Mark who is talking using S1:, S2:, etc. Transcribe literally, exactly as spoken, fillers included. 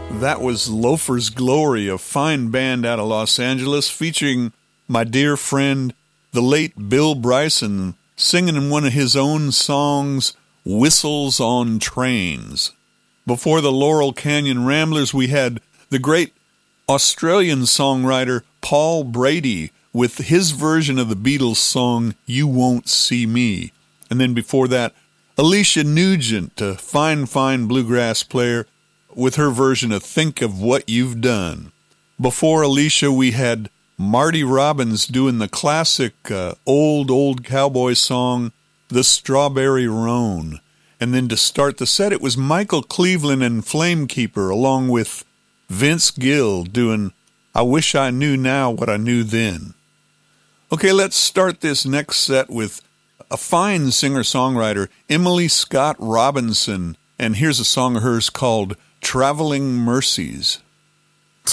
S1: That was Loafer's Glory, a fine band out of Los Angeles featuring my dear friend, the late Bill Bryson, singing in one of his own songs, Whistles on Trains. Before the Laurel Canyon Ramblers, we had the great Australian songwriter Paul Brady with his version of the Beatles song, You Won't See Me. And then before that, Alicia Nugent, a fine, fine bluegrass player, with her version of Think of What You've Done. Before Alicia, we had Marty Robbins doing the classic uh, old, old cowboy song, The Strawberry Roan. And then to start the set, it was Michael Cleveland and Flamekeeper, along with Vince Gill doing I Wish I Knew Now What I Knew Then. Okay, let's start this next set with a fine singer-songwriter, Emily Scott Robinson, and here's a song of hers called Traveling Mercies.